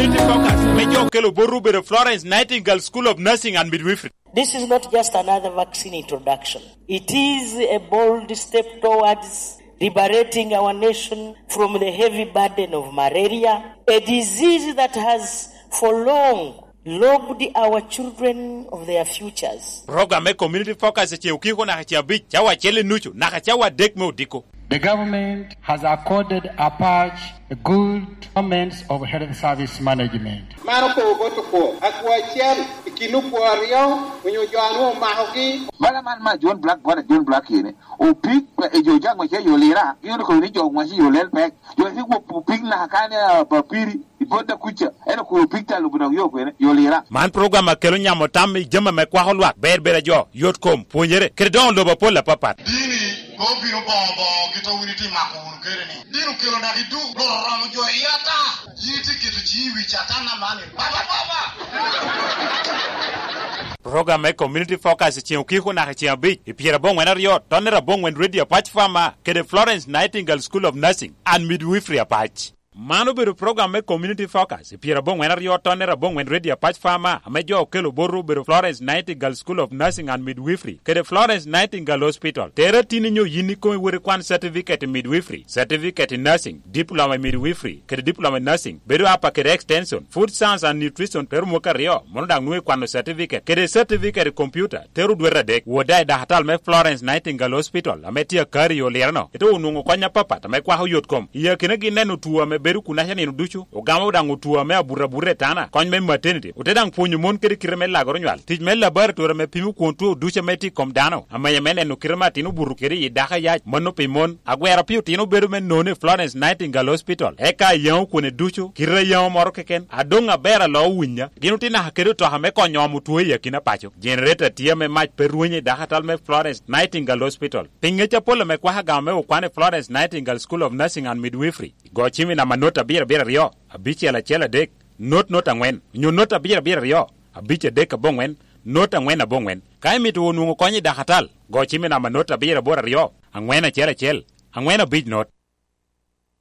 community focus mejo kelo borube the Florence Nightingale School of Nursing and Midwifery. This is not just another vaccine introduction. It is a bold step towards liberating our nation from the heavy burden of malaria, a disease that has for long robbed our children of their futures. Program community focus cheukiko na chabi chawa chele nuchu na chawa dekmo diko. The government has accorded APACH a good performance of health service management. Maroko gotoko akwachiel ikinupo ario unyojuanu mahogi bala man John Black yene o pig ejoja ngwa che yolera yoro ko ni jo ngwa che yolel pek yo si ko pig na kane papiri iboda kucha eno ko pig ta lubuna yo ko yolera man program akelo nyamo tammi jema me kwa holwa berbere jo yotkom ponjere credon lobo pola papat dini go biro bobo kito winiti makun kereni dinu kelo na didu loramo jo yata yiti kitu chiwi chatana mani baba program community focus cheukiko na chiabi ipiera bongwen rio tonera bongwen radio patch farmer ke the Florence Nightingale School of Nursing and Midwifery patch. Mano biro program community focus ipiera bongwen rio tonera bongwen radio patch farmer amejo kelo boru biro Florence Nightingale School of Nursing and Midwifery ke the Florence Nightingale Hospital tera tininyo yiniko wore kwan certificate midwifery, certificate in nursing, diploma midwifery ke diploma nursing biro apa ke extension food science and nutrition teru moka rio monodang nwe kwano certificate ke certificate computer teru dwera dek wodai da hatal me Florence Nightingale Hospital ametia kari yo lerno ito unungo kwanya papa me kwa yotkom iya kinegi nenu tuwa me beru kunasha ni duchu ogama udangu tuwa me abura tana kony me maternity utedang punyu mon kiri kireme lagoro nywal tij me laboratory me pimu kontu duche me tikom dano amaya mene no kirema tinu buru kiri yidaka ya mono pimon agwera piu tinu beru me none Florence Nightingale Hospital eka yaw kune duchu kire yaw moro keken adonga bera lo winya ginu tina hakeru to hame konyo mutuwe yakina pacho generator tiya me mach peruenye dahatal me Florence Nightingale Hospital pinge chapola me kwa haga me ukwane Florence Nightingale School of Nursing and Midwifery go chimi na manota bira rio abiche la chela dek not angwen nyu nota bira rio abiche dek bongwen nota angwen abongwen kai mitu nungu konyi dahatal go chimi na manota bira rio angwen chela angwen abich not